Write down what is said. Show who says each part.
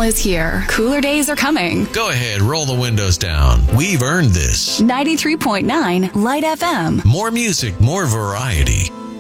Speaker 1: is here. Cooler days are coming.
Speaker 2: Go ahead, roll the windows down. We've earned this.
Speaker 1: 93.9 Light FM.
Speaker 2: More music, more variety.